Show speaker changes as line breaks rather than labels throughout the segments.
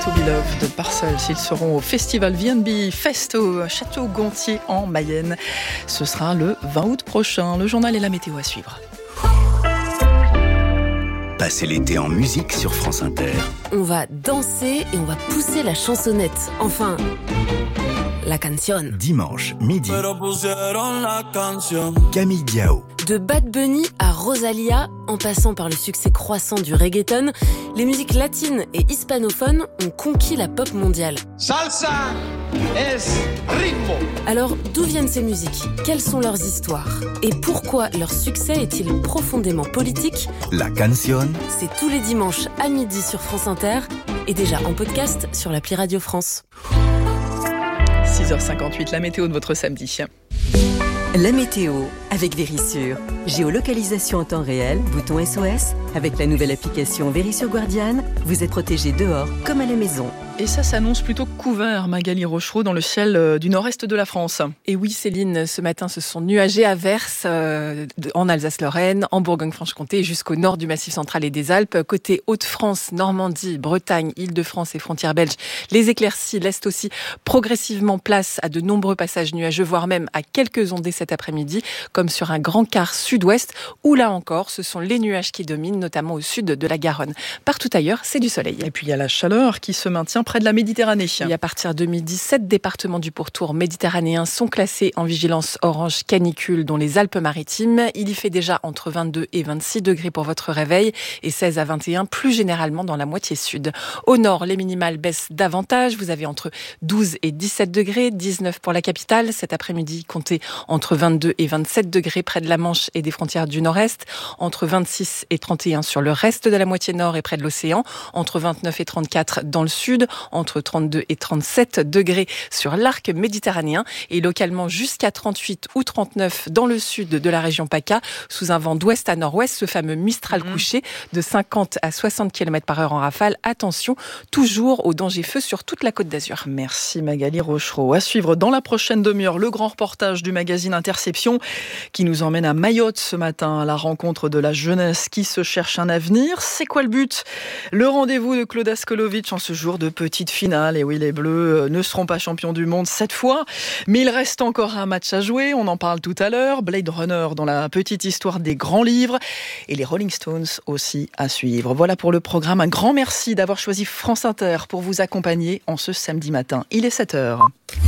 To Be Loved de Parcels. Ils seront au festival V&B Fest au Château Gontier en Mayenne. Ce sera le 20 août prochain. Le journal et la météo à suivre.
Passez l'été en musique sur France Inter.
On va danser et on va pousser la chansonnette. Enfin, la canción.
Dimanche, midi. Camille Diao.
De Bad Bunny à Rosalia, en passant par le succès croissant du reggaeton, les musiques latines et hispanophones ont conquis la pop mondiale.
Salsa es ritmo.
Alors, d'où viennent ces musiques ? Quelles sont leurs histoires ? Et pourquoi leur succès est-il profondément politique ?
La canción.
C'est tous les dimanches à midi sur France Inter et déjà en podcast sur l'appli Radio France.
6h58, la météo de votre samedi.
La météo avec Vérissure. Géolocalisation en temps réel, bouton SOS. Avec la nouvelle application Vérissure Guardian, vous êtes protégé dehors comme à la maison.
Et ça s'annonce plutôt couvert, Magali Rochereau, dans le ciel du nord-est de la France.
Et oui, Céline, ce matin, ce sont nuagés averses en Alsace-Lorraine, en Bourgogne-Franche-Comté, jusqu'au nord du Massif central et des Alpes. Côté Hauts-de-France, Normandie, Bretagne, Île-de-France et frontières belges, les éclaircies laissent aussi progressivement place à de nombreux passages nuageux, voire même à quelques ondées cet après-midi, comme sur un grand quart sud-ouest, où là encore, ce sont les nuages qui dominent, notamment au sud de la Garonne. Partout ailleurs, c'est du soleil.
Et puis il y a la chaleur qui se maintient près de la Méditerranée.
Et à partir de midi, 7 départements du pourtour méditerranéen sont classés en vigilance orange canicule, dont les Alpes-Maritimes. Il y fait déjà entre 22 et 26 degrés pour votre réveil et 16 à 21 plus généralement dans la moitié sud. Au nord, les minimales baissent davantage. Vous avez entre 12 et 17 degrés, 19 pour la capitale. Cet après-midi, comptez entre 22 et 27 degrés près de la Manche et des frontières du nord-est, entre 26 et 31 sur le reste de la moitié nord et près de l'océan, entre 29 et 34 dans le sud, entre 32 et 37 degrés sur l'arc méditerranéen et localement jusqu'à 38 ou 39 dans le sud de la région PACA, sous un vent d'ouest à nord-ouest, ce fameux Mistral couché de 50 à 60 km/h en rafale. Attention, toujours au danger feu sur toute la Côte d'Azur.
Merci Magali Rochereau. À suivre dans la prochaine demi-heure, le grand reportage du magazine Interception qui nous emmène à Mayotte ce matin, à la rencontre de la jeunesse qui se cherche un avenir. C'est quoi le but ? Le rendez-vous de Claude Askolovic en ce jour de petite finale. Et oui, les Bleus ne seront pas champions du monde cette fois, mais il reste encore un match à jouer. On en parle tout à l'heure. Blade Runner dans la petite histoire des grands livres et les Rolling Stones aussi à suivre. Voilà pour le programme. Un grand merci d'avoir choisi France Inter pour vous accompagner en ce samedi matin. Il est 7h.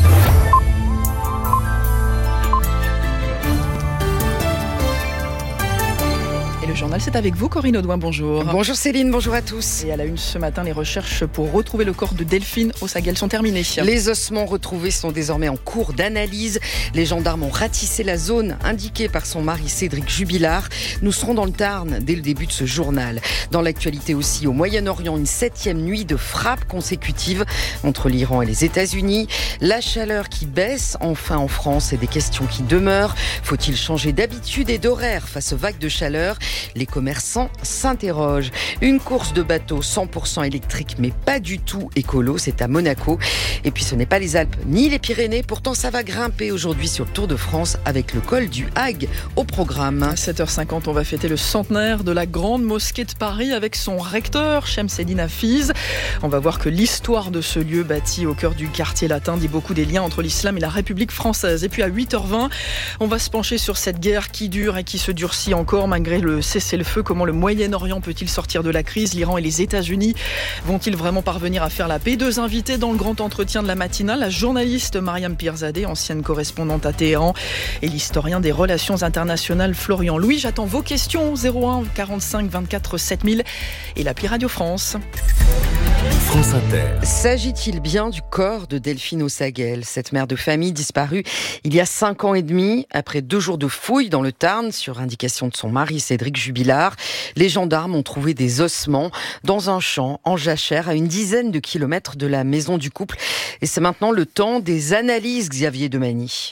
Le journal, c'est avec vous, Corinne Audouin, bonjour.
Bonjour Céline, bonjour à tous.
Et à la une ce matin, les recherches pour retrouver le corps de Delphine au Saguel sont terminées.
Les ossements retrouvés sont désormais en cours d'analyse. Les gendarmes ont ratissé la zone indiquée par son mari Cédric Jubilard. Nous serons dans le Tarn dès le début de ce journal. Dans l'actualité aussi, au Moyen-Orient, une 7e nuit de frappes consécutives entre l'Iran et les États-Unis. La chaleur qui baisse enfin en France et des questions qui demeurent. Faut-il changer d'habitude et d'horaire face aux vagues de chaleur ? Les commerçants s'interrogent. Une course de bateau 100% électrique, mais pas du tout écolo, c'est à Monaco. Et puis ce n'est pas les Alpes ni les Pyrénées, pourtant ça va grimper aujourd'hui sur le Tour de France avec le col du Hague au programme.
À 7h50, on va fêter le centenaire de la Grande Mosquée de Paris avec son recteur, Chemseddine Hafiz. On va voir que l'histoire de ce lieu bâti au cœur du quartier latin dit beaucoup des liens entre l'islam et la République française. Et puis à 8h20, on va se pencher sur cette guerre qui dure et qui se durcit encore malgré le cessez-le-feu. Comment le Moyen-Orient peut-il sortir de la crise ? L'Iran et les États-Unis vont-ils vraiment parvenir à faire la paix ? Deux invités dans le grand entretien de la matinale, la journaliste Mariam Pirzadeh, ancienne correspondante à Téhéran, et l'historien des relations internationales Florian Louis. J'attends vos questions, 01 45 24 7000 et l'appli Radio France.
France Inter.
S'agit-il bien du corps de Delphine au Saguel, cette mère de famille disparue il y a 5 ans et demi, après 2 jours de fouilles dans le Tarn, sur indication de son mari Cédric Jubilard. Les gendarmes ont trouvé des ossements dans un champ en jachère à une dizaine de kilomètres de la maison du couple. Et c'est maintenant le temps des analyses, Xavier Demagny.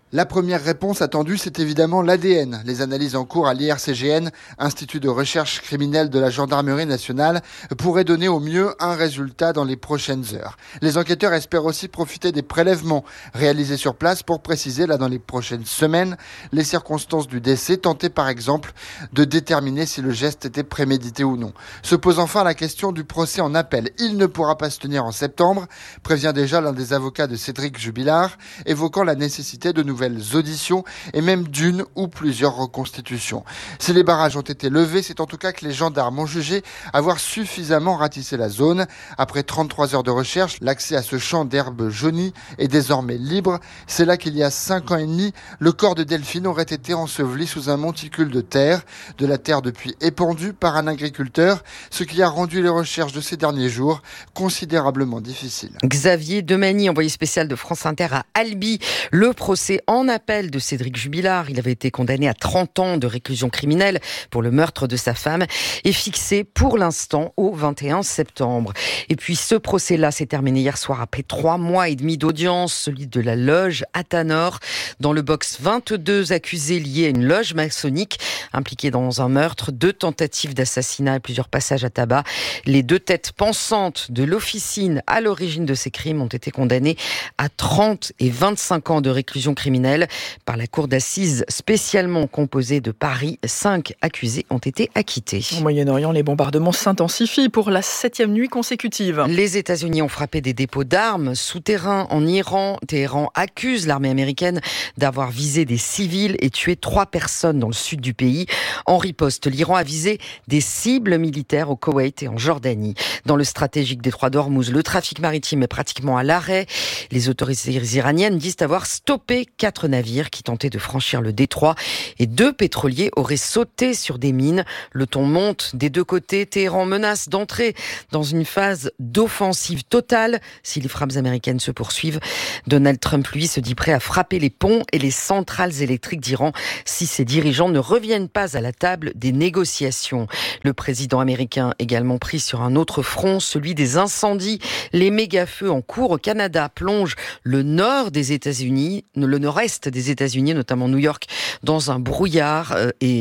La première réponse attendue, c'est évidemment l'ADN. Les analyses en cours à l'IRCGN, Institut de recherche criminelle de la Gendarmerie nationale, pourraient donner au mieux un résultat dans les prochaines heures. Les enquêteurs espèrent aussi profiter des prélèvements réalisés sur place pour préciser, là dans les prochaines semaines, les circonstances du décès, tenter par exemple de déterminer si le geste était prémédité ou non. Se pose enfin la question du procès en appel. Il ne pourra pas se tenir en septembre, prévient déjà l'un des avocats de Cédric Jubilard, évoquant la nécessité de nouvelles auditions et même d'une ou plusieurs reconstitutions. Si les barrages ont été levés, c'est en tout cas que les gendarmes ont jugé avoir suffisamment ratissé la zone. Après 33 heures de recherche, l'accès à ce champ d'herbe jaunie est désormais libre. C'est là qu'il y a 5 ans et demi, le corps de Delphine aurait été enseveli sous un monticule de terre. De la terre depuis épandue par un agriculteur, ce qui a rendu les recherches de ces derniers jours considérablement difficiles.
Xavier Demagny, envoyé spécial de France Inter à Albi. Le procès en appel de Cédric Jubilard, il avait été condamné à 30 ans de réclusion criminelle pour le meurtre de sa femme, est fixé pour l'instant au 21 septembre. Et puis ce procès-là s'est terminé hier soir après 3 mois et demi d'audience, celui de la loge Athanor. Dans le box, 22 accusés liés à une loge maçonnique impliquée dans un meurtre, 2 tentatives d'assassinat et plusieurs passages à tabac. Les 2 têtes pensantes de l'officine à l'origine de ces crimes ont été condamnées à 30 et 25 ans de réclusion criminelle par la cour d'assises spécialement composée de Paris. 5 accusés ont été acquittés.
Au Moyen-Orient, les bombardements s'intensifient pour la 7e nuit consécutive.
Les États-Unis ont frappé des dépôts d'armes souterrains en Iran. Téhéran accuse l'armée américaine d'avoir visé des civils et tué 3 personnes dans le sud du pays. En riposte, l'Iran a visé des cibles militaires au Koweït et en Jordanie. Dans le stratégique détroit d'Ormuz, le trafic maritime est pratiquement à l'arrêt. Les autorités iraniennes disent avoir stoppé 4 navires qui tentaient de franchir le détroit et 2 pétroliers auraient sauté sur des mines. Le ton monte des 2 côtés. Téhéran menace d'entrer dans une phase d'offensive totale si les frappes américaines se poursuivent. Donald Trump, lui, se dit prêt à frapper les ponts et les centrales électriques d'Iran si ses dirigeants ne reviennent pas à la table des négociations. Le président américain également pris sur un autre front, celui des incendies. Les méga-feux en cours au Canada plongent le nord des États-Unis, le nord-est des États-Unis, notamment New York, dans un brouillard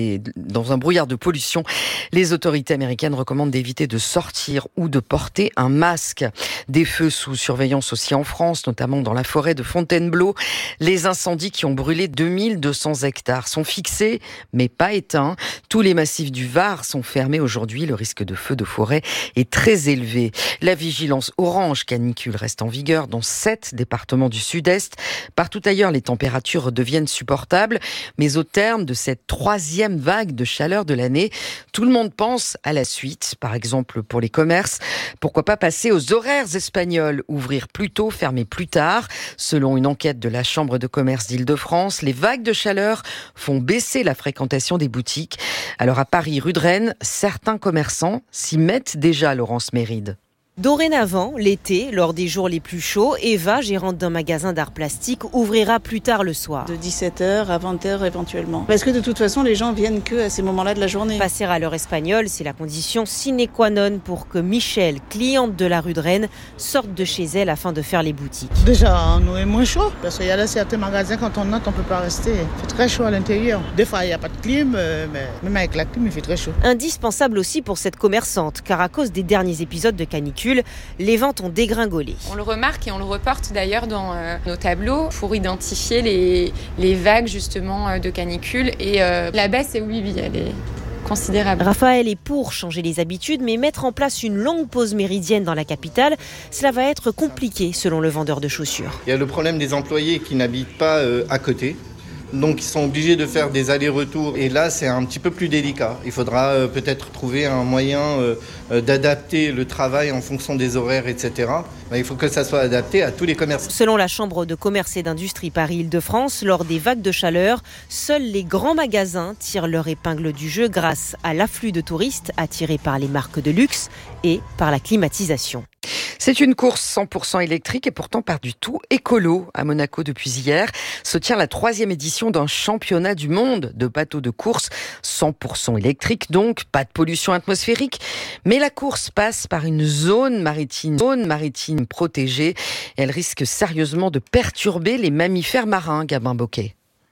de pollution. Les autorités américaines recommandent d'éviter de sortir ou de porter un masque. Des feux sous surveillance aussi en France, notamment dans la forêt de Fontainebleau. Les incendies qui ont brûlé 2200 hectares sont fixés, mais pas éteints. Tous les massifs du Var sont fermés aujourd'hui. Le risque de feu de forêt est très élevé. La vigilance orange canicule reste en vigueur dans 7 départements du sud-est. Partout ailleurs, les températures deviennent supportables. Mais au terme de cette 3e vague de chaleur de l'année, tout le monde pense à la suite. Par exemple, pour les commerces, pourquoi pas passer aux horaires espagnols, ouvrir plus tôt, fermer plus tard. Selon une enquête de la Chambre de commerce d'Île-de-France, les vagues de chaleur font baisser la fréquentation des boutiques. Alors à Paris, rue de Rennes, certains commerçants s'y mettent déjà, Laurence Méride.
Dorénavant, l'été, lors des jours les plus chauds, Eva, gérante d'un magasin d'art plastique, ouvrira plus tard le soir.
De 17h à 20h éventuellement. Parce que de toute façon, les gens viennent que à ces moments-là de la journée.
Passer à l'heure espagnole, c'est la condition sine qua non pour que Michel, cliente de la rue de Rennes, sorte de chez elle afin de faire les boutiques.
Déjà, nous est moins chaud. Parce qu'il y a là certains magasins, quand on entre, on ne peut pas rester. Il fait très chaud à l'intérieur. Des fois, il n'y a pas de clim, mais même avec la clim, il fait très chaud.
Indispensable aussi pour cette commerçante, car à cause des derniers épisodes de canicule, les ventes ont dégringolé.
On le remarque et on le reporte d'ailleurs dans nos tableaux pour identifier les vagues justement de canicule. Et la baisse, oui, elle est considérable.
Raphaël est pour changer les habitudes, mais mettre en place une longue pause méridienne dans la capitale, cela va être compliqué selon le vendeur de chaussures.
Il y a le problème des employés qui n'habitent pas à côté. Donc ils sont obligés de faire des allers-retours et là c'est un petit peu plus délicat. Il faudra peut-être trouver un moyen d'adapter le travail en fonction des horaires, etc. Il faut que ça soit adapté à tous les commerces.
Selon la Chambre de commerce et d'industrie Paris-Île-de-France, lors des vagues de chaleur, seuls les grands magasins tirent leur épingle du jeu grâce à l'afflux de touristes attirés par les marques de luxe et par la climatisation.
C'est une course 100% électrique et pourtant pas du tout écolo. À Monaco, depuis hier, se tient la 3e édition d'un championnat du monde de bateaux de course 100% électrique, donc pas de pollution atmosphérique. Mais la course passe par une zone maritime protégée. Elle risque sérieusement de perturber les mammifères marins, Gabin Bocquet.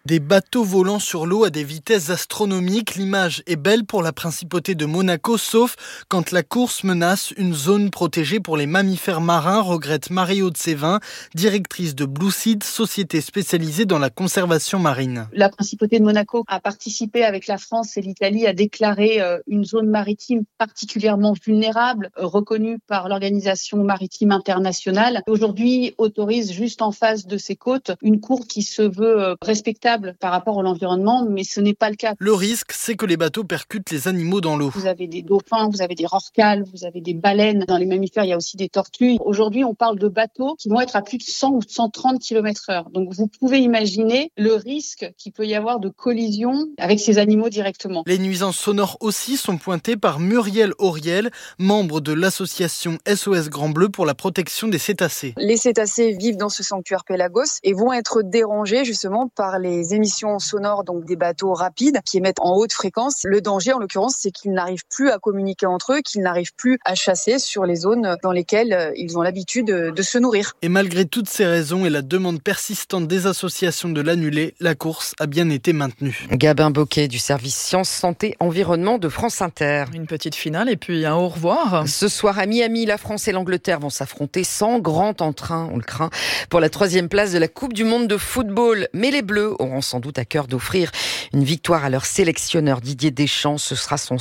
Des bateaux volant sur l'eau à des vitesses astronomiques. L'image est belle pour la principauté de Monaco, sauf quand la course menace une zone protégée pour les mammifères marins, regrette Marie-Aude Sévin, directrice de Blue Seed, société spécialisée dans la conservation marine.
La principauté de Monaco a participé avec la France et l'Italie à déclarer une zone maritime particulièrement vulnérable, reconnue par l'Organisation maritime internationale. Aujourd'hui, autorise juste en face de ces côtes une cour qui se veut respectable par rapport à l'environnement, mais ce n'est pas le cas.
Le risque, c'est que les bateaux percutent les animaux dans l'eau.
Vous avez des dauphins, vous avez des rorquals, vous avez des baleines. Dans les mammifères, il y a aussi des tortues. Aujourd'hui, on parle de bateaux qui vont être à plus de 100 ou 130 km/h. Donc, vous pouvez imaginer le risque qu'il peut y avoir de collision avec ces animaux directement.
Les nuisances sonores aussi sont pointées par Muriel Auriel, membre de l'association SOS Grand Bleu pour la protection des cétacés.
Les cétacés vivent dans ce sanctuaire Pélagos et vont être dérangés justement par les émissions sonores, donc des bateaux rapides qui émettent en haute fréquence. Le danger, en l'occurrence, c'est qu'ils n'arrivent plus à communiquer entre eux, qu'ils n'arrivent plus à chasser sur les zones dans lesquelles ils ont l'habitude de se nourrir.
Et malgré toutes ces raisons et la demande persistante des associations de l'annuler, la course a bien été maintenue.
Gabin Bocquet du service Sciences, Santé, Environnement de France Inter.
Une petite finale et puis un au revoir.
Ce soir à Miami, la France et l'Angleterre vont s'affronter sans grand entrain, on le craint, pour la 3e place de la Coupe du Monde de football. Mais les Bleus auront sans doute à cœur d'offrir une victoire à leur sélectionneur Didier Deschamps. Ce sera son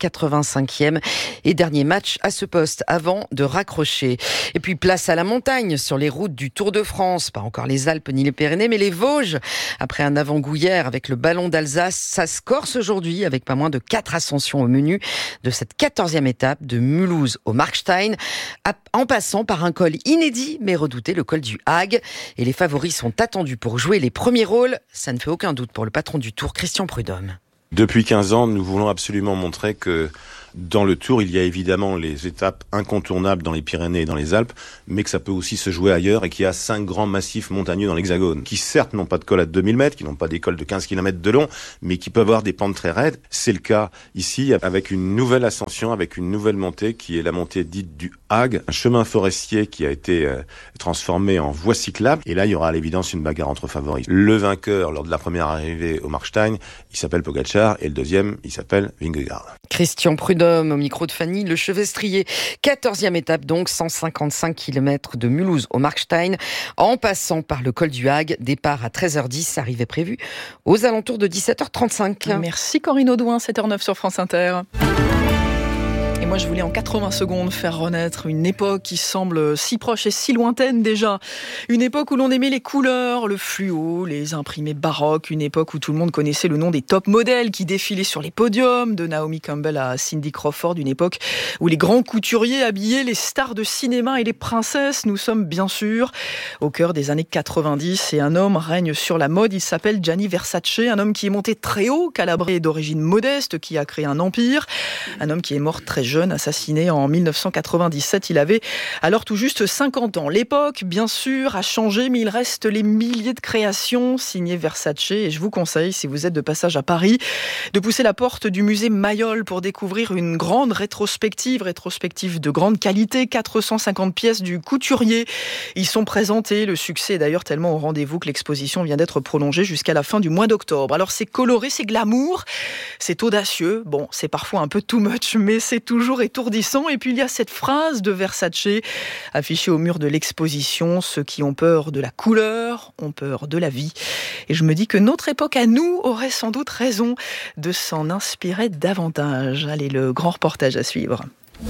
185e et dernier match à ce poste avant de raccrocher. Et puis place à la montagne sur les routes du Tour de France. Pas encore les Alpes ni les Pyrénées, mais les Vosges. Après un avant-goût hier avec le ballon d'Alsace, ça se corse aujourd'hui avec pas moins de 4 ascensions au menu de cette 14e étape de Mulhouse au Markstein, en passant par un col inédit mais redouté, le col du Hag. Et les favoris sont attendus pour jouer les premiers rôles. Ça ne fait aucun doute pour le patron du Tour, Christian Prudhomme.
Depuis 15 ans, nous voulons absolument montrer que dans le Tour, il y a évidemment les étapes incontournables dans les Pyrénées et dans les Alpes, mais que ça peut aussi se jouer ailleurs et qu'il y a 5 grands massifs montagneux dans l'Hexagone, qui certes n'ont pas de col à 2000 mètres, qui n'ont pas des cols de 15 km de long, mais qui peuvent avoir des pentes très raides. C'est le cas ici, avec une nouvelle ascension, avec une nouvelle montée, qui est la montée dite du Hag, un chemin forestier qui a été transformé en voie cyclable. Et là, il y aura à l'évidence une bagarre entre favoris. Le vainqueur, lors de la première arrivée au Markstein, il s'appelle Pogačar, et le deuxième, il s'appelle Vingegaard.
Christian Prudhomme, au micro de Fanny Le Chevestrier. 14e étape donc, 155 km de Mulhouse au Markstein, en passant par le col du Hag. Départ à 13h10, arrivée prévue aux alentours de 17h35.
Merci Corinne Audouin, 7h09 sur France Inter. Et moi, je voulais en 80 secondes faire renaître une époque qui semble si proche et si lointaine déjà. Une époque où l'on aimait les couleurs, le fluo, les imprimés baroques. Une époque où tout le monde connaissait le nom des top modèles qui défilaient sur les podiums, de Naomi Campbell à Cindy Crawford. Une époque où les grands couturiers habillaient les stars de cinéma et les princesses. Nous sommes bien sûr au cœur des années 90 et un homme règne sur la mode. Il s'appelle Gianni Versace, un homme qui est monté très haut, calabré d'origine modeste, qui a créé un empire. Un homme qui est mort très jeune, assassiné en 1997. Il avait alors tout juste 50 ans. L'époque, bien sûr, a changé, mais il reste les milliers de créations signées Versace. Et je vous conseille, si vous êtes de passage à Paris, de pousser la porte du musée Mayol pour découvrir une grande rétrospective de grande qualité. 450 pièces du couturier y sont présentées. Le succès est d'ailleurs tellement au rendez-vous que l'exposition vient d'être prolongée jusqu'à la fin du mois d'octobre. Alors c'est coloré, c'est glamour, c'est audacieux. Bon, c'est parfois un peu too much, mais c'est toujours étourdissant. Et puis il y a cette phrase de Versace affichée au mur de l'exposition: ceux qui ont peur de la couleur ont peur de la vie. Et je me dis que notre époque à nous aurait sans doute raison de s'en inspirer davantage. Allez, le grand reportage à suivre.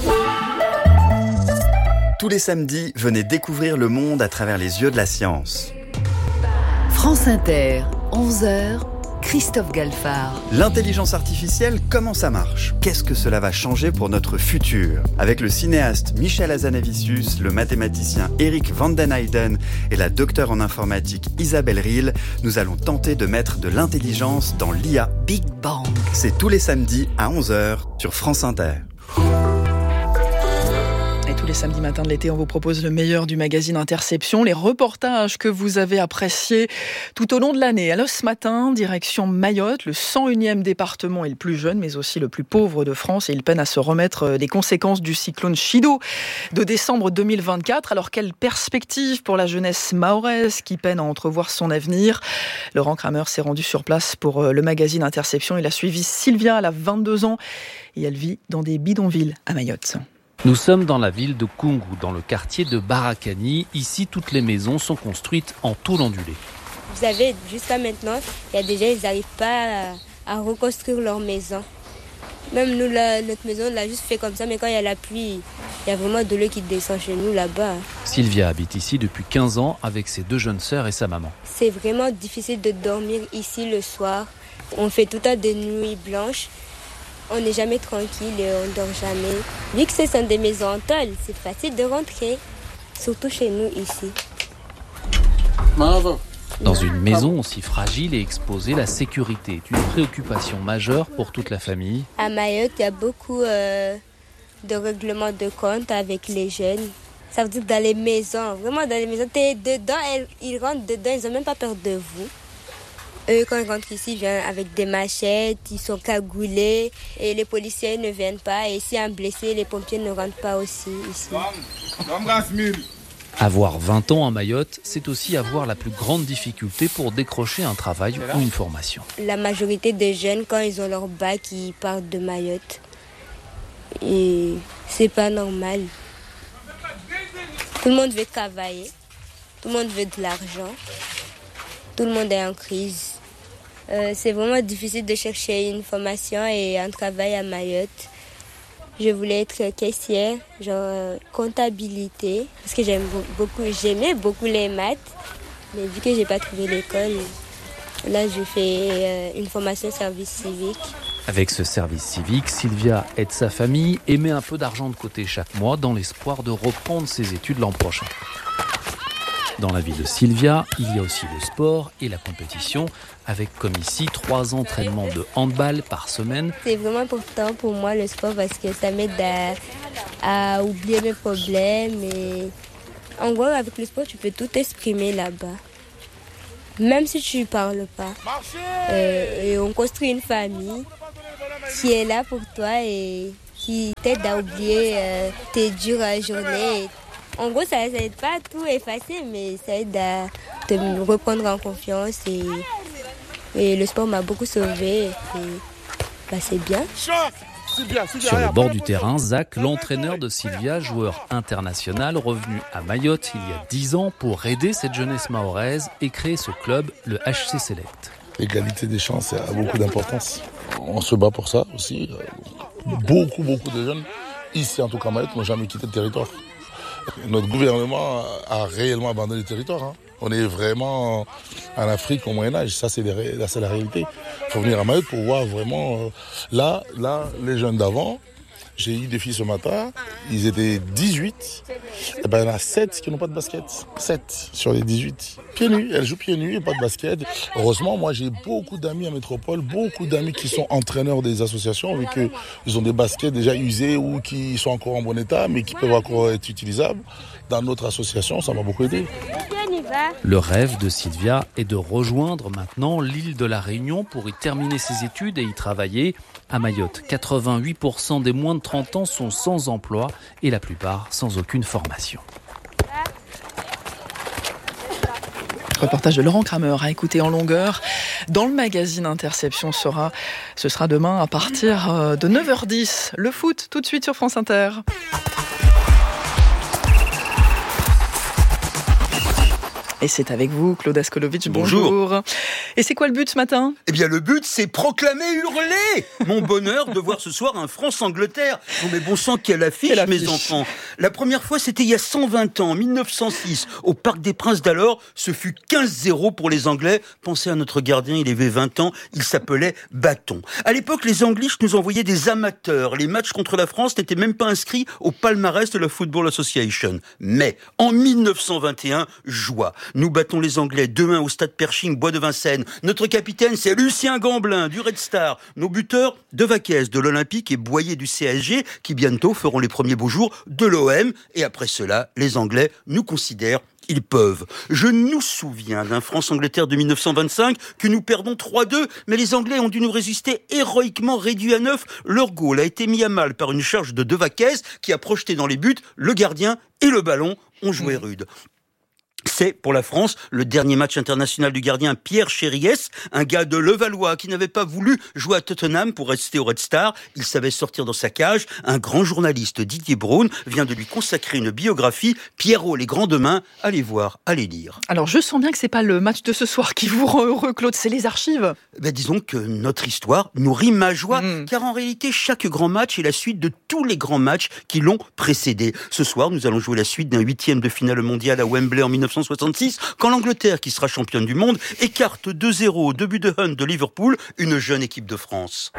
Tous les samedis, venez découvrir le monde à travers les yeux de la science.
France Inter, 11h. Christophe Galfard.
L'intelligence artificielle, comment ça marche ? Qu'est-ce que cela va changer pour notre futur ? Avec le cinéaste Michel Hazanavicius, le mathématicien Eric van den Heijden et la docteure en informatique Isabelle Riehl, nous allons tenter de mettre de l'intelligence dans l'IA.
Big Bang.
C'est tous les samedis à 11h sur France Inter.
les samedis matins de l'été, on vous propose le meilleur du magazine Interception, les reportages que vous avez appréciés tout au long de l'année. Alors ce matin, direction Mayotte, le 101e département et le plus jeune, mais aussi le plus pauvre de France. Et il peine à se remettre des conséquences du cyclone Chido de décembre 2024. Alors quelle perspective pour la jeunesse mahoraise qui peine à entrevoir son avenir? Laurent Kramer s'est rendu sur place pour le magazine Interception. Il a suivi Sylvia, elle a 22 ans et elle vit dans des bidonvilles à Mayotte.
Nous sommes dans la ville de Koungou, dans le quartier de Barakani. Ici, toutes les maisons sont construites en tôle ondulée.
Vous savez, jusqu'à maintenant, il y a des gens, ils n'arrivent pas à reconstruire leur maison. Même nous, notre maison, on l'a juste fait comme ça, mais quand il y a la pluie, il y a vraiment de l'eau qui descend chez nous là-bas.
Sylvia habite ici depuis 15 ans avec ses 2 jeunes sœurs et sa maman.
C'est vraiment difficile de dormir ici le soir. On fait tout le temps des nuits blanches. On n'est jamais tranquille et on ne dort jamais. Vu que ce sont des maisons en tôle, c'est facile de rentrer, surtout chez nous ici.
Dans une maison aussi fragile et exposée, la sécurité est une préoccupation majeure pour toute la famille.
À Mayotte, il y a beaucoup de règlements de compte avec les jeunes. Ça veut dire dans les maisons, vraiment dans les maisons, t'es dedans, ils rentrent dedans, ils n'ont même pas peur de vous. Eux, quand ils rentrent ici, ils viennent avec des machettes, ils sont cagoulés et les policiers ne viennent pas. Et s'il y a un blessé, les pompiers ne rentrent pas aussi ici.
Avoir 20 ans à Mayotte, c'est aussi avoir la plus grande difficulté pour décrocher un travail ou une formation.
La majorité des jeunes, quand ils ont leur bac, ils partent de Mayotte. Et c'est pas normal. Tout le monde veut travailler, tout le monde veut de l'argent. Tout le monde est en crise. C'est vraiment difficile de chercher une formation et un travail à Mayotte. Je voulais être caissière, genre comptabilité, parce que j'aimais beaucoup les maths. Mais vu que j'ai pas trouvé l'école, là je fais une formation service civique.
Avec ce service civique, Sylvia aide sa famille et met un peu d'argent de côté chaque mois dans l'espoir de reprendre ses études l'an prochain. Dans la vie de Sylvia, il y a aussi le sport et la compétition, avec comme ici 3 entraînements de handball par semaine.
C'est vraiment important pour moi le sport parce que ça m'aide à oublier mes problèmes. Et en gros, avec le sport, tu peux tout exprimer là-bas. Même si tu ne parles pas. Et on construit une famille qui est là pour toi et qui t'aide à oublier tes dures journées. En gros, ça n'aide pas à tout effacer, mais ça aide à te reprendre en confiance. Et le sport m'a beaucoup sauvée. C'est bien.
Sur le bord du terrain, Zach, l'entraîneur de Sylvia, joueur international, revenu à Mayotte il y a 10 ans pour aider cette jeunesse mahoraise et créer ce club, le HC Select.
L'égalité des chances a beaucoup d'importance. On se bat pour ça aussi. Beaucoup de jeunes, ici en tout cas à Mayotte, n'ont jamais quitté le territoire. Notre gouvernement a réellement abandonné le territoire. On est vraiment en Afrique au Moyen-Âge. Ça, c'est la réalité. Il faut venir à Mayotte pour voir vraiment... Là, les jeunes d'avant, j'ai eu des filles ce matin, ils étaient 18. Et ben, il y en a 7 qui n'ont pas de basket. 7 sur les 18. Pieds nus, elles jouent pieds nus et pas de basket. Heureusement, moi, j'ai beaucoup d'amis à Métropole, beaucoup d'amis qui sont entraîneurs des associations, vu qu'ils ont des baskets déjà usés ou qui sont encore en bon état, mais qui peuvent encore être utilisables. Dans notre association, ça m'a beaucoup aidé.
Le rêve de Sylvia est de rejoindre maintenant l'île de la Réunion pour y terminer ses études et y travailler. À Mayotte, 88% des moins de 30 ans sont sans emploi et la plupart sans aucune formation.
Reportage de Laurent Kramer à écouter en longueur dans le magazine Interception. Ce sera demain à partir de 9h10. Le foot, tout de suite sur France Inter. Et c'est avec vous, Claude Askolovitch. Bonjour. Et c'est quoi le but ce matin ?
Eh bien, le but, c'est proclamer, hurler mon bonheur de voir ce soir un France-Angleterre. Non mais bon sang, quelle affiche, mes enfants. La première fois, c'était il y a 120 ans, en 1906, au Parc des Princes d'alors. Ce fut 15-0 pour les Anglais. Pensez à notre gardien, il avait 20 ans, il s'appelait Bâton. À l'époque, les Anglish nous envoyaient des amateurs. Les matchs contre la France n'étaient même pas inscrits au palmarès de la Football Association. Mais, en 1921, joie. Nous battons les Anglais 2-1 au stade Pershing, Bois de Vincennes. Notre capitaine, c'est Lucien Gamblin du Red Star. Nos buteurs, Devaquez de l'Olympique et Boyer du CSG, qui bientôt feront les premiers beaux jours de l'OM. Et après cela, les Anglais nous considèrent. Ils peuvent. Je nous souviens d'un France-Angleterre de 1925 que nous perdons 3-2, mais les Anglais ont dû nous résister héroïquement réduits à 9. Leur goal a été mis à mal par une charge de Devaquez qui a projeté dans les buts le gardien et le ballon ont joué rude. C'est, pour la France, le dernier match international du gardien Pierre Chériès, un gars de Levallois qui n'avait pas voulu jouer à Tottenham pour rester au Red Star. Il savait sortir dans sa cage. Un grand journaliste, Didier Braun, vient de lui consacrer une biographie. Pierrot, les grands demain, allez voir, allez lire.
Alors, je sens bien que c'est pas le match de ce soir qui vous rend heureux, Claude, c'est les archives.
Disons que notre histoire nourrit ma joie, car en réalité, chaque grand match est la suite de tous les grands matchs qui l'ont précédé. Ce soir, nous allons jouer la suite d'un 8e de finale mondiale à Wembley en 1966, quand l'Angleterre, qui sera championne du monde, écarte 2-0 au début de Hunt de Liverpool, une jeune équipe de France.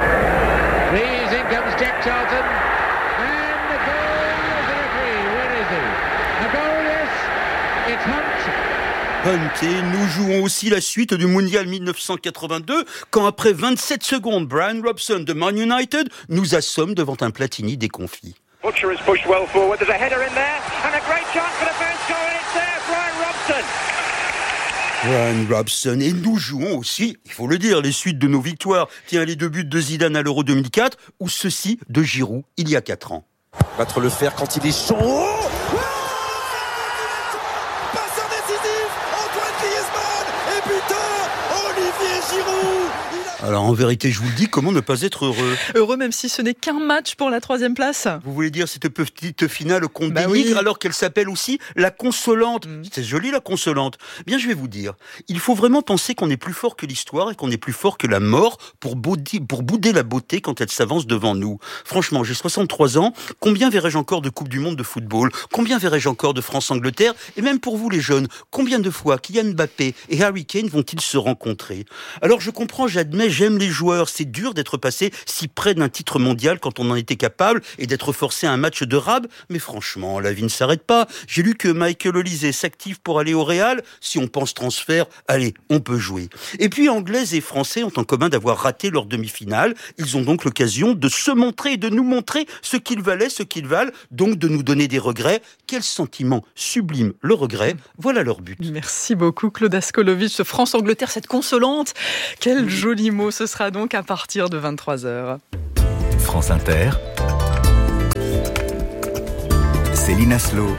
Hunt, et nous jouons aussi la suite du Mondial 1982, quand après 27 secondes, Brian Robson de Man United nous assomme devant un Platini déconfit.
Butcher has pushed well forward. There's a header in there and a great chance for the first goal, and it's there, Brian Robson.
Brian Robson, et nous jouons aussi, il faut le dire, les suites de nos victoires. Tiens, les 2 buts de Zidane à l'Euro 2004 ou ceux-ci de Giroud il y a 4 ans.
Battre le fer quand il est chaud.
Passeur décisif, Antoine Griezmann et buteur, Olivier Giroud.
Alors en vérité, je vous le dis, comment ne pas être heureux ?
Heureux même si ce n'est qu'un match pour la 3e place.
Vous voulez dire cette petite finale qu'on dénigre alors qu'elle s'appelle aussi la consolante. C'est joli la consolante. Bien, je vais vous dire, il faut vraiment penser qu'on est plus fort que l'histoire et qu'on est plus fort que la mort pour bouder la beauté quand elle s'avance devant nous. Franchement, j'ai 63 ans, combien verrai-je encore de Coupe du Monde de football ? Combien verrai-je encore de France-Angleterre ? Et même pour vous les jeunes, combien de fois Kylian Mbappé et Harry Kane vont-ils se rencontrer ? Alors je comprends, j'admets, j'aime les joueurs. C'est dur d'être passé si près d'un titre mondial quand on en était capable et d'être forcé à un match de rab. Mais franchement, la vie ne s'arrête pas. J'ai lu que Michael Olise s'active pour aller au Real. Si on pense transfert, allez, on peut jouer. Et puis, Anglais et Français ont en commun d'avoir raté leur demi-finale. Ils ont donc l'occasion de se montrer et de nous montrer ce qu'ils valaient, ce qu'ils valent, donc de nous donner des regrets. Quel sentiment sublime le regret. Voilà leur but.
Merci beaucoup, Claude Askolovitch. France-Angleterre, cette consolante. Quel joli mot. Ce sera donc à partir de 23h.
France Inter. Céline Aslo.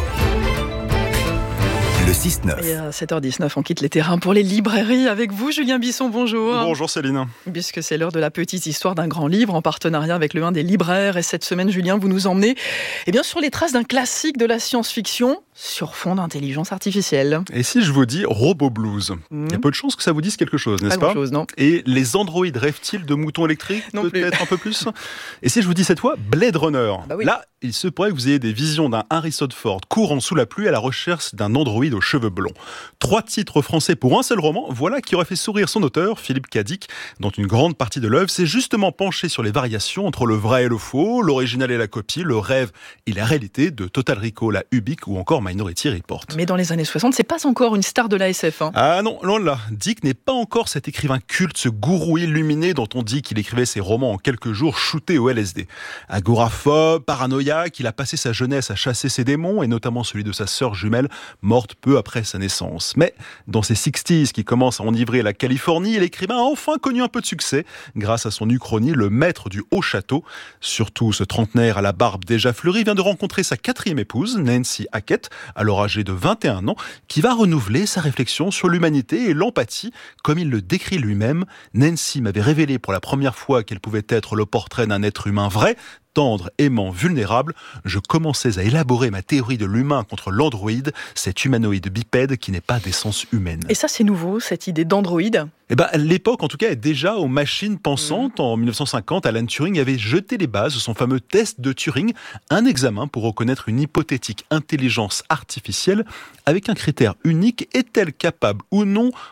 Le 6-9.
Et à 7h19, on quitte les terrains pour les librairies avec vous, Julien Bisson, bonjour.
Bonjour Céline.
Puisque c'est l'heure de la petite histoire d'un grand livre en partenariat avec le 1 des libraires. Et cette semaine, Julien, vous nous emmenez sur les traces d'un classique de la science-fiction sur fond d'intelligence artificielle.
Et si je vous dis Robo Blues, il y a peu de chances que ça vous dise quelque chose, n'est-ce pas ?
Pas grand-chose, non.
Et les androïdes rêvent-ils de moutons électriques ?
Non
peut-être un peu plus. Et si je vous dis cette fois Blade Runner, là, il se pourrait que vous ayez des visions d'un Harrison Ford courant sous la pluie à la recherche d'un androïde aux cheveux blonds. 3 titres français pour un seul roman, voilà qui aurait fait sourire son auteur, Philippe Cadic, dont une grande partie de l'œuvre s'est justement penchée sur les variations entre le vrai et le faux, l'original et la copie, le rêve et la réalité de Total Recall, Ubik ou encore Minority Report.
Mais dans les années 60, c'est pas encore une star de la SF.
Ah non, loin de là. Dick n'est pas encore cet écrivain culte, ce gourou illuminé dont on dit qu'il écrivait ses romans en quelques jours shootés au LSD. Agoraphobe, paranoïaque, il a passé sa jeunesse à chasser ses démons, et notamment celui de sa sœur jumelle, morte peu après sa naissance. Mais dans ses 60s qui commencent à enivrer la Californie, l'écrivain a enfin connu un peu de succès grâce à son uchronie, le maître du haut château. Surtout, ce trentenaire à la barbe déjà fleurie vient de rencontrer sa 4e épouse, Nancy Hackett, alors âgée de 21 ans, qui va renouveler sa réflexion sur l'humanité et l'empathie, comme il le décrit lui-même. Nancy m'avait révélé pour la première fois qu'elle pouvait être le portrait d'un être humain vrai, tendre, aimant, vulnérable. Je commençais à élaborer ma théorie de l'humain contre l'androïde, cet humanoïde bipède qui n'est pas d'essence humaine.
Et ça, c'est nouveau, cette idée d'androïde ?
L'époque, en tout cas, est déjà aux machines pensantes. En 1950, Alan Turing avait jeté les bases de son fameux test de Turing, un examen pour reconnaître une hypothétique intelligence artificielle avec un critère unique, est-elle capable ou non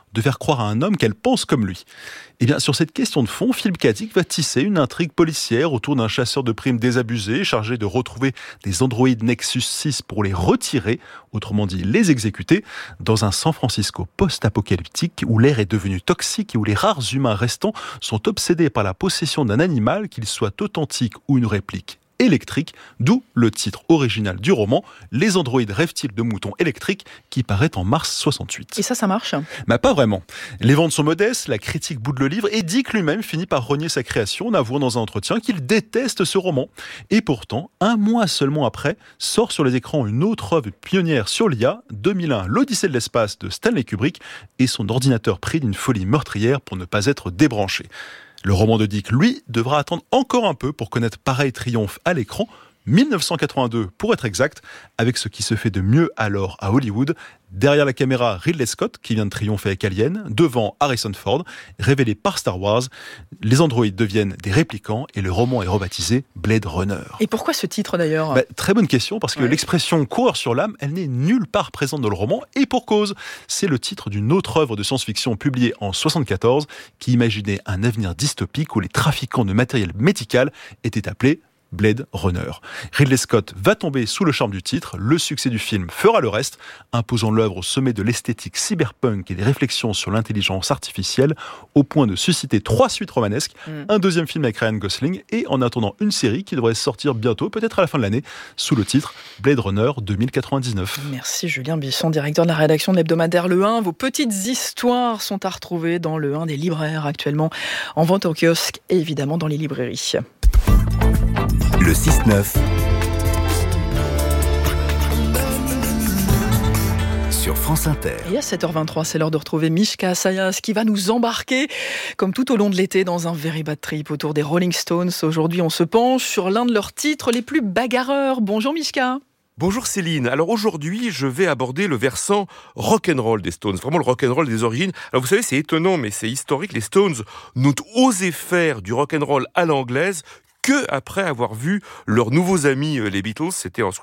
de faire croire à un homme qu'elle pense comme lui. Eh bien, sur cette question de fond, Philippe Cadic va tisser une intrigue policière autour d'un chasseur de primes désabusé chargé de retrouver des androïdes Nexus 6 pour les retirer, autrement dit les exécuter, dans un San Francisco post-apocalyptique où l'air est devenu toxique et où les rares humains restants sont obsédés par la possession d'un animal, qu'il soit authentique ou une réplique électrique, d'où le titre original du roman, Les androïdes rêvent-ils de moutons électriques, qui paraît en mars 68.
Et ça marche ?
Pas vraiment. Les ventes sont modestes, la critique boude le livre et Dick lui-même finit par renier sa création en avouant dans un entretien qu'il déteste ce roman. Et pourtant, un mois seulement après, sort sur les écrans une autre œuvre pionnière sur l'IA, 2001, l'Odyssée de l'espace de Stanley Kubrick, et son ordinateur pris d'une folie meurtrière pour ne pas être débranché. Le roman de Dick, lui, devra attendre encore un peu pour connaître pareil triomphe à l'écran, 1982 pour être exact, avec ce qui se fait de mieux alors à Hollywood. Derrière la caméra, Ridley Scott, qui vient de triompher avec Alien, devant Harrison Ford, révélé par Star Wars. Les androïdes deviennent des réplicants et le roman est rebaptisé Blade Runner.
Et pourquoi ce titre d'ailleurs ?
Très bonne question, parce que l'expression coureur sur l'âme, elle n'est nulle part présente dans le roman, et pour cause. C'est le titre d'une autre œuvre de science-fiction publiée en 1974 qui imaginait un avenir dystopique où les trafiquants de matériel médical étaient appelés Blade Runner. Ridley Scott va tomber sous le charme du titre, le succès du film fera le reste, imposant l'œuvre au sommet de l'esthétique cyberpunk et des réflexions sur l'intelligence artificielle, au point de susciter 3 suites romanesques, un deuxième film avec Ryan Gosling et en attendant une série qui devrait sortir bientôt, peut-être à la fin de l'année, sous le titre Blade Runner 2099.
Merci Julien Bisson, directeur de la rédaction de l'hebdomadaire Le 1. Vos petites histoires sont à retrouver dans Le 1 des libraires actuellement en vente au kiosque et évidemment dans les librairies.
Le 6-9 sur France Inter.
Et à 7h23, c'est l'heure de retrouver Mishka Sayas qui va nous embarquer, comme tout au long de l'été, dans un very bad trip autour des Rolling Stones. Aujourd'hui, on se penche sur l'un de leurs titres les plus bagarreurs. Bonjour Mishka.
Bonjour Céline. Alors aujourd'hui, je vais aborder le versant rock'n'roll des Stones, vraiment le rock'n'roll des origines. Alors vous savez, c'est étonnant, mais c'est historique. Les Stones n'ont osé faire du rock'n'roll à l'anglaise que après avoir vu leurs nouveaux amis, les Beatles, c'était en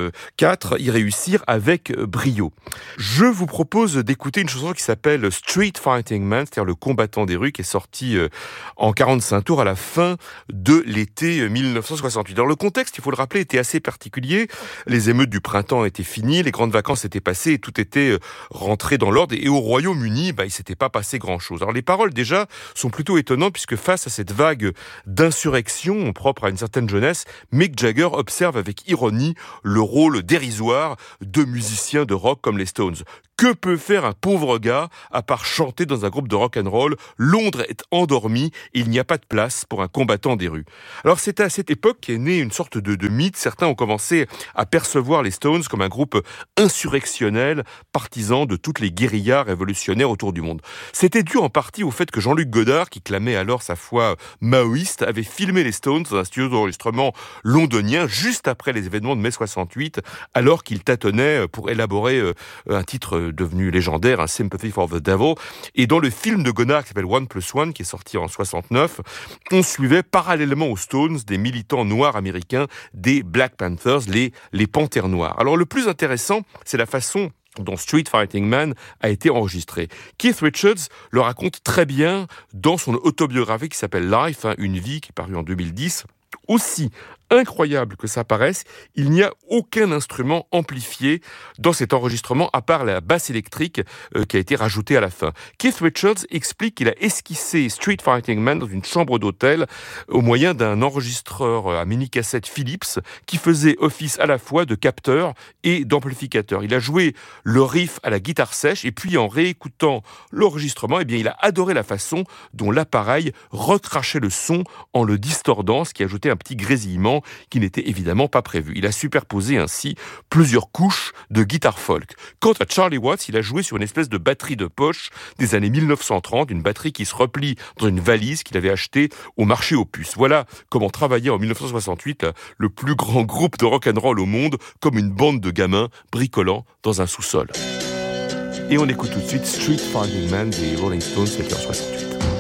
64, y réussir avec brio. Je vous propose d'écouter une chanson qui s'appelle Street Fighting Man, c'est-à-dire le combattant des rues, qui est sorti en 45 tours à la fin de l'été 1968. Alors le contexte, il faut le rappeler, était assez particulier. Les émeutes du printemps étaient finies, les grandes vacances étaient passées et tout était rentré dans l'ordre. Et au Royaume-Uni, il s'était pas passé grand-chose. Alors les paroles déjà sont plutôt étonnantes puisque face à cette vague d'insurrection propre à une certaine jeunesse, Mick Jagger observe avec ironie le rôle dérisoire de musiciens de rock comme les Stones. Que peut faire un pauvre gars à part chanter dans un groupe de rock'n'roll ? Londres est endormi, il n'y a pas de place pour un combattant des rues. Alors c'est à cette époque qu'est née une sorte de mythe. Certains ont commencé à percevoir les Stones comme un groupe insurrectionnel, partisan de toutes les guérillas révolutionnaires autour du monde. C'était dû en partie au fait que Jean-Luc Godard, qui clamait alors sa foi maoïste, avait filmé les Stones dans un studio d'enregistrement londonien juste après les événements de mai 68, alors qu'il tâtonnait pour élaborer un titre devenu légendaire, un Sympathy for the Devil. Et dans le film de Godard qui s'appelle One+One, qui est sorti en 69, on suivait parallèlement aux Stones des militants noirs américains des Black Panthers, les Panthères Noires. Alors le plus intéressant, c'est la façon dont Street Fighting Man a été enregistré. Keith Richards le raconte très bien dans son autobiographie qui s'appelle Life, une vie, qui est parue en 2010. Aussi incroyable que ça paraisse, il n'y a aucun instrument amplifié dans cet enregistrement à part la basse électrique qui a été rajoutée à la fin. Keith Richards explique qu'il a esquissé Street Fighting Man dans une chambre d'hôtel au moyen d'un enregistreur à mini-cassette Philips qui faisait office à la fois de capteur et d'amplificateur. Il a joué le riff à la guitare sèche et puis en réécoutant l'enregistrement, il a adoré la façon dont l'appareil recrachait le son en le distordant, ce qui ajoutait un petit grésillement qui n'était évidemment pas prévu. Il a superposé ainsi plusieurs couches de guitare folk. Quant à Charlie Watts, il a joué sur une espèce de batterie de poche des années 1930, une batterie qui se replie dans une valise qu'il avait achetée au marché aux puces. Voilà comment travaillait en 1968 le plus grand groupe de rock'n'roll au monde, comme une bande de gamins bricolant dans un sous-sol. Et on écoute tout de suite Street Fighting Man des Rolling Stones, c'était en 68.